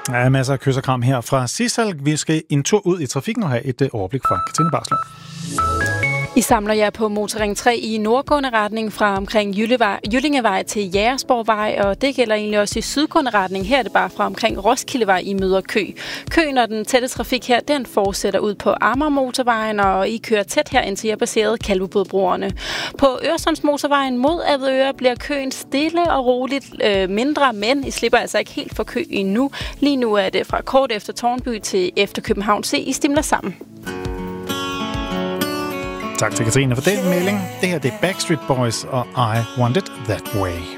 Der er masser af kys og kram her fra Sissel. Vi skal en tur ud i trafikken og have et overblik fra Katrine Barsler. I samler jer på Motorring 3 i nordgående retning fra omkring Jyllingevej til Jægersborgvej, og det gælder egentlig også i sydgående retning. Her er det bare fra omkring Roskildevej, I møder kø. Køen og den tætte trafik her, den fortsætter ud på Amagermotorvejen, og I kører tæt her indtil I er passeret Kalvebodbroerne. På Øresundsmotorvejen mod Avedøre bliver køen stille og roligt mindre, men I slipper altså ikke helt for kø endnu. Lige nu er det fra kort efter Tårnby til efter København C. I stimler sammen. Tak til Katrine for den melding. Det her det er Backstreet Boys og I Want It That Way.